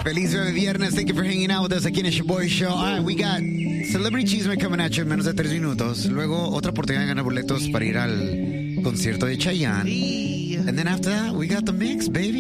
Feliz viernes. Thank you for hanging out with us aquí en el Shoboy Show. All right, we got Celebrity Chisme coming at you en menos de 3 minutos. Luego, otra oportunidad de ganar boletos para ir al concierto de Chayanne. And then after that, we got the mix, baby.